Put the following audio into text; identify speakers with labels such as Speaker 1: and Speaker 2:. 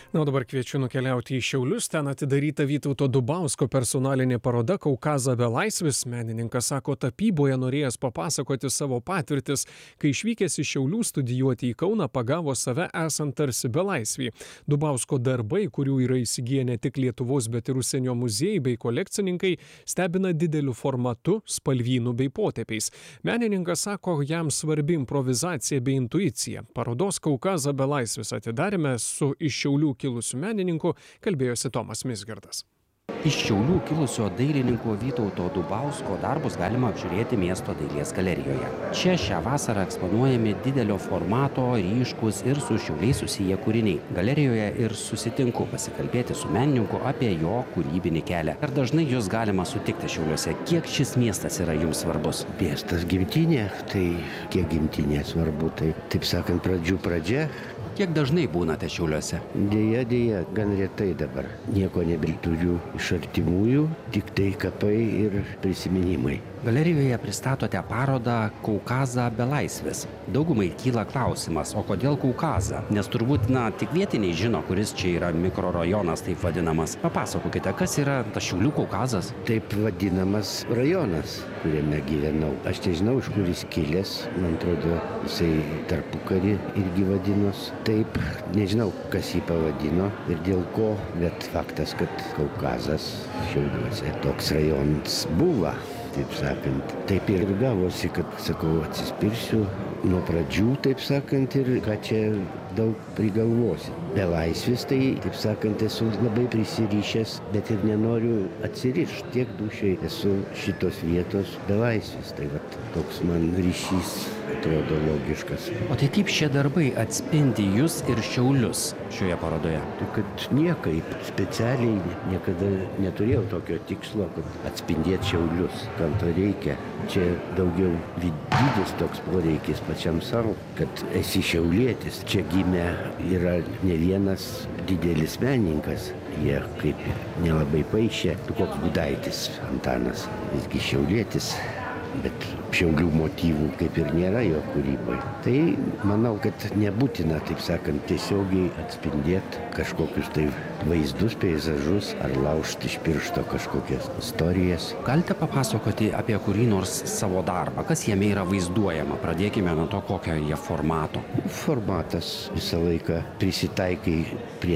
Speaker 1: Na, o dabar kviečiu nukeliauti į Šiaulius. Ten atidaryta Vytauto Dubausko personalinė paroda Kaukaza belaisvis. Menininkas sako, tapyboje norėjęs papasakoti savo patirtis, kai išvykęs iš Šiaulių studijuoti į Kauną pagavo save esant tarsi belaisvį. Dubausko darbai, kurių yra įsigiję ne tik Lietuvos, bet ir užsienio muziejai bei kolekcininkai, stebina dideliu formatu, spalvynu bei potėpiais. Menininkas sako, jam svarbi improvizacija bei intuicija. Parodos Kaukaza belaisvis atidarėme su iš Šiaulių kilusių menininkų kalbėjosi Tomas Misgirdas.
Speaker 2: Iš Šiaulių kilusio dailininko Vytauto Dubausko darbus galima apžiūrėti miesto dailės galerijoje. Čia šią vasarą eksponuojami didelio formato, ryškus ir su Šiauliais susiję kūriniai. Galerijoje ir susitinku pasikalbėti su menininku apie jo kūrybinį kelią. Ar dažnai jūs galima sutikti Šiauliuose? Kiek šis miestas yra jums svarbus?
Speaker 3: Miestas gimtinė, tai kiek gimtinė svarbu, tai taip sakant pradžių pradžia.
Speaker 2: Kiek dažnai būnate Šiauliuose?
Speaker 3: Deja, gan retai dabar. Nieko nebeturiu iš artimųjų, tik tai kapai ir prisiminimai.
Speaker 2: Galerijoje pristatote parodą Kaukaza belaisvis. Daugumai kyla klausimas, o kodėl Kaukaza? Nes turbūt, tik vietiniai žino, kuris čia yra mikrorajonas taip vadinamas. Papasakokite, kas yra tas Šiaulių Kaukazas?
Speaker 3: Taip vadinamas rajonas, kuriame gyvenau. Aš nežinau, iš kur jis kilęs. Man atrodo, jisai tarpukarį irgi vadinos. Taip, nežinau, kas jį pavadino ir dėl ko, bet faktas, kad Kaukazas Šiauliuose toks rajonas buvo. Taip sakant, taip ir gavosi, kad, sakau, atsispirsiu nuo pradžių, taip sakant, ir ką čia daug prigalvosi. Belaisvis, tai, taip sakant, esu labai prisirišęs, bet ir nenoriu atsirišti. Tiek dušiai esu šitos vietos belaisvis. Tai vat, toks man ryšys atrodo logiškas.
Speaker 2: O tai kaip šie darbai atspindi jūs ir Šiaulius šioje parodoje?
Speaker 3: Tai kad niekaip specialiai niekada neturėjau tokio tikslo, kad atspindėti Šiaulius. Kam to reikia? Čia daugiau vidinis toks poreikis pačiam savo, kad esi šiaulietis. Čia gimė yra ne vienas didelis menininkas. Jie kaip nelabai paišė. Koks Gudaitis Antanas, visgi šiaulietis. Bet Šiaulių motyvų kaip ir nėra jo kūryboje. Tai manau, kad nebūtina, taip sakant, tiesiogiai atspindėti kažkokius tai vaizdus, peizažus ar laužti iš piršto kažkokias istorijas.
Speaker 2: Galite papasakoti apie kurį nors savo darbą? Kas jame yra vaizduojama? Pradėkime nuo to, kokio jie formato.
Speaker 3: Formatas visą laiką prisitaikai prie